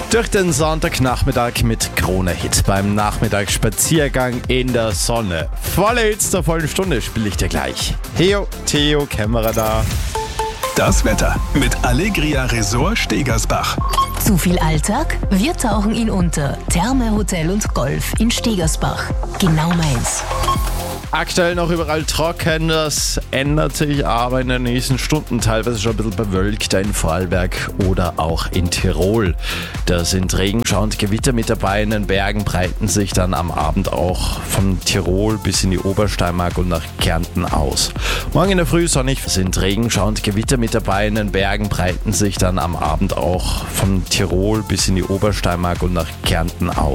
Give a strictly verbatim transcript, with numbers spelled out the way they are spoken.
Durch den Sonntagnachmittag mit Krone-Hit. Beim Nachmittagsspaziergang in der Sonne. Volle Hits der vollen Stunde spiele ich dir gleich. Heo, Theo, Kämmerer da. Das Wetter mit Allegria Resort Stegersbach. Zu viel Alltag? Wir tauchen ihn unter. Therme, Hotel und Golf in Stegersbach. Genau meins. Aktuell noch überall trocken, das ändert sich aber in den nächsten Stunden teilweise schon ein bisschen bewölkter in Vorarlberg oder auch in Tirol. Da sind Regenschauer und Gewitter mit dabei, in den Bergen breiten sich dann am Abend auch von Tirol bis in die Obersteiermark und nach Kärnten aus. Morgen in der Früh sonnig sind Regenschauer und Gewitter mit dabei, in den Bergen breiten sich dann am Abend auch von Tirol bis in die Obersteiermark und nach Kärnten aus.